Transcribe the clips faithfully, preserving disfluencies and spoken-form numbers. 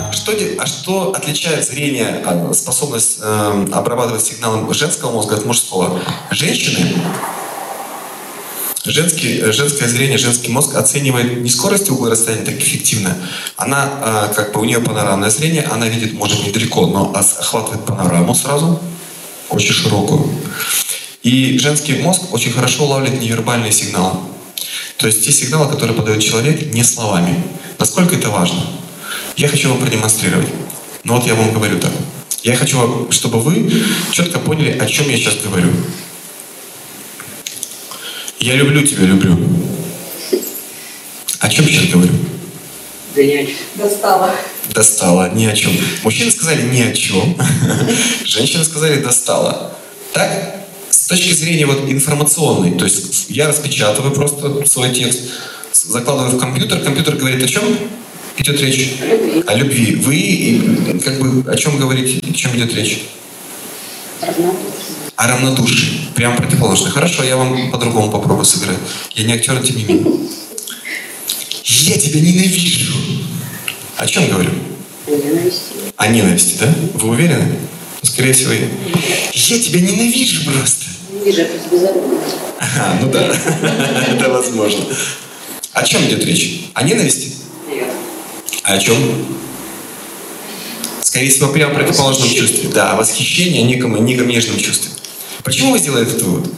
А что, а что отличает зрение, способность э, обрабатывать сигналы женского мозга от мужского? Женщины, женский, женское зрение, женский мозг оценивает не скорость угла расстояния так эффективно. Она, э, как бы у нее панорамное зрение, она видит, может, недалеко, но охватывает панораму сразу, очень широкую. И женский мозг очень хорошо улавливает невербальные сигналы. То есть те сигналы, которые подает человек не словами. Насколько это важно? Я хочу вам продемонстрировать. Но вот я вам говорю так. Я хочу, чтобы вы четко поняли, о чем я сейчас говорю. Я люблю тебя, люблю. О чем сейчас говорю? Да ни о чем. Достала. Достала, ни о чем. Мужчины сказали ни о чем. Женщины сказали достала. Так? С точки зрения вот информационной, то есть я распечатываю просто свой текст, закладываю в компьютер, компьютер говорит о чем? Идет речь? О любви. Вы как бы о чем говорите? О чем идет речь? О равнодушии. Прям противоположно. Хорошо, я вам по-другому попробую сыграть. Я не актер, тем не менее. Я тебя ненавижу. О чем говорю? О ненависти. О ненависти, да? Вы уверены? Скорее всего, я. Я тебя ненавижу просто. Ненавижу, я про тебя забыла. Ага, ну да. Это возможно. О чем идет речь? О ненависти? Нет. А о чем? Скорее всего, прямо противоположном чувстве. Да, восхищение, некому, неком нежном чувстве. Почему вы сделали этот вывод?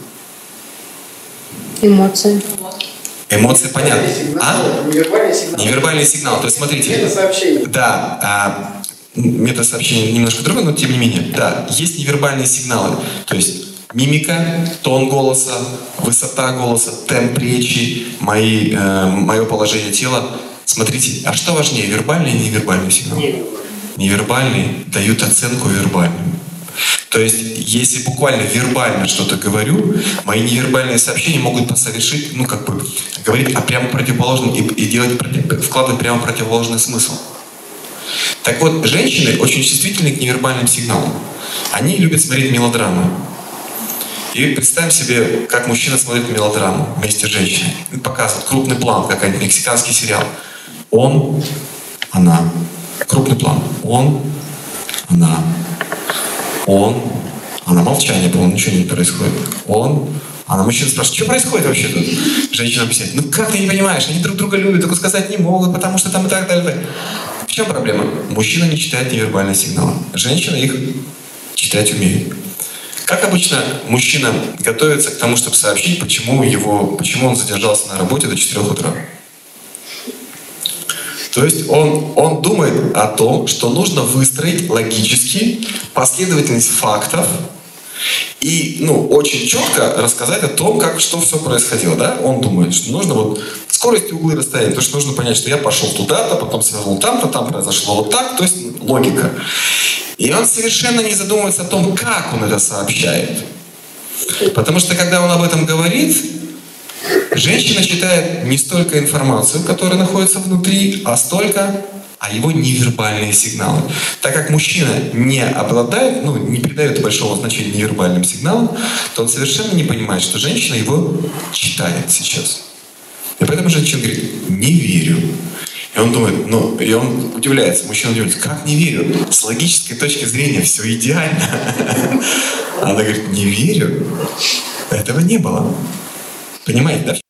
Эмоции. Эмоции понятны. А? Невербальный сигнал. Невербальный сигнал. То есть, смотрите. Метасообщение. Да. А, метасообщение немножко другое, но тем не менее. Да, есть невербальные сигналы. То есть мимика, тон голоса, высота голоса, темп речи, мои, э, мое положение тела. Смотрите, а что важнее, вербальный или невербальный сигнал? Невербальные дают оценку вербальным. То есть, если буквально вербально что-то говорю, мои невербальные сообщения могут совершить, ну, как бы, говорить о прямо противоположном и, и делать, вкладывать прямо противоположный смысл. Так вот, женщины очень чувствительны к невербальным сигналам. Они любят смотреть мелодрамы. И представим себе, как мужчина смотрит мелодраму вместе с женщиной. И показывает крупный план, какой-нибудь мексиканский сериал. Он, она. Крупный план. Он, она. Он, она. Молчание, по-моему, ничего не происходит. Он, она. Мужчина спрашивает, что происходит вообще тут? Женщина объясняет, ну как ты не понимаешь, они друг друга любят, только сказать не могут, потому что там и так далее. В чем проблема? Мужчина не читает невербальные сигналы. Женщина их читать умеет. Как обычно мужчина готовится к тому, чтобы сообщить, почему, его, почему он задержался на работе до четырёх утра? То есть он, он думает о том, что нужно выстроить логически последовательность фактов и ну, очень четко рассказать о том, как, что все происходило. Да? Он думает, что нужно вот скорость, углы, расстояния, потому что нужно понять, что я пошел туда-то, потом свернул там-то, там произошло вот так, то есть логика. И он совершенно не задумывается о том, как он это сообщает. Потому что когда он об этом говорит, женщина читает не столько информацию, которая находится внутри, а столько а его невербальные сигналы. Так как мужчина не обладает, ну, не придает большого значения невербальным сигналам, то он совершенно не понимает, что женщина его читает сейчас. И поэтому женщина говорит, не верю. И он думает, ну, и он удивляется, мужчина удивляется, как не верю? С логической точки зрения все идеально. Она говорит, не верю. Этого не было. Понимаете, да?